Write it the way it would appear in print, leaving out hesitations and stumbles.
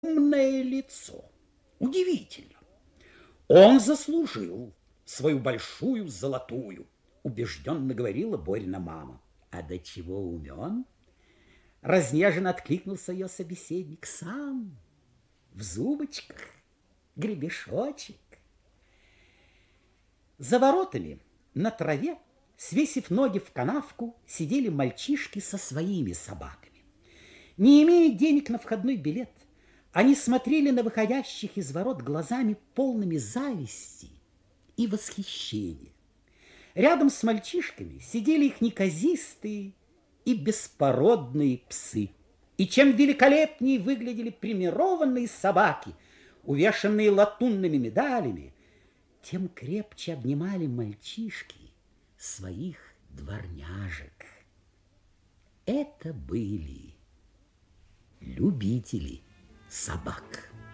умное лицо. Удивительно. Он заслужил свою большую золотую, убежденно говорила Борина мама. А до чего умен? Разнеженно откликнулся ее собеседник. Сам в зубочках гребешочек. За воротами на траве, свесив ноги в канавку, сидели мальчишки со своими собаками. Не имея денег на входной билет, они смотрели на выходящих из ворот глазами полными зависти и восхищения. Рядом с мальчишками сидели их неказистые и беспородные псы. И чем великолепнее выглядели премированные собаки, увешанные латунными медалями, тем крепче обнимали мальчишки своих дворняжек. Это были любители собак.